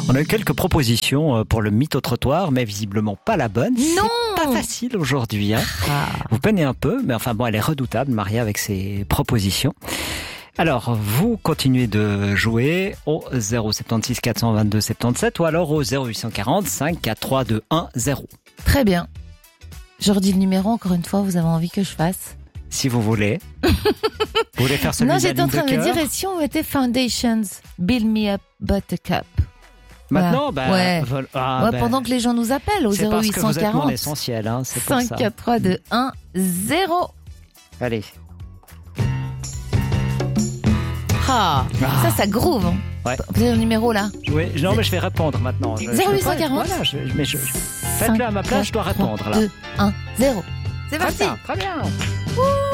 On a eu quelques propositions pour le mythe au trottoir, mais visiblement pas la bonne. Non. C'est pas facile aujourd'hui. Vous peinez un peu, mais enfin bon, elle est redoutable, Maria, avec ses propositions. Alors, vous continuez de jouer au 076 422 77 ou alors au 0840 5 43 2 1 0. Très bien. Je redis le numéro encore une fois, vous avez envie que je fasse? Si vous voulez. Vous voulez faire celui Non, de la j'étais en ligne de train de me cœur dire, et si on mettait Foundations, Build Me Up Buttercup? Maintenant, Voilà. Pendant que les gens nous appellent au c'est parce que vous êtes mon 0840 essentiel, c'est pour 5 ça. 4 3 2 1 0. Allez. Ça groove. Ouais. Vous avez le numéro là? Oui, non, mais je vais répondre maintenant. 0840. Voilà, faites-le à ma place, je dois répondre là. 2 1 0. C'est Très parti. bien, très bien.